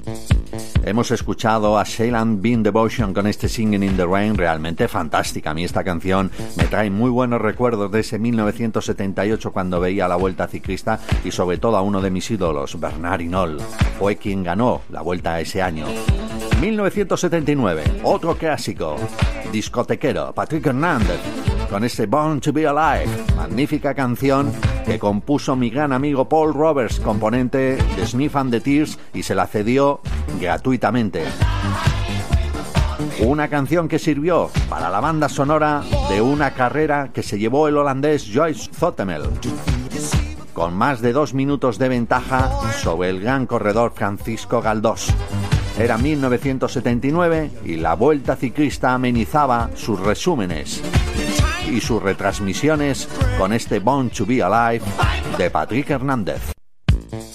Hemos escuchado a Shaylan Bean Devotion con este Singing in the Rain, realmente fantástica. A mí esta canción me trae muy buenos recuerdos de ese 1978 cuando veía la Vuelta Ciclista y sobre todo a uno de mis ídolos, Bernard Hinault. Fue quien ganó la Vuelta ese año. 1979, otro clásico, discotequero, Patrick Hernandez, con este Born to be Alive, magnífica canción que compuso mi gran amigo Paul Roberts, componente de Sniff and the Tears, y se la cedió gratuitamente. Una canción que sirvió para la banda sonora de una carrera que se llevó el holandés Joyce Zoetemelk, con más de 2 minutos de ventaja sobre el gran corredor Francisco Galdós. Era 1979 y la Vuelta Ciclista amenizaba sus resúmenes y sus retransmisiones con este Born to be Alive de Patrick Hernandez.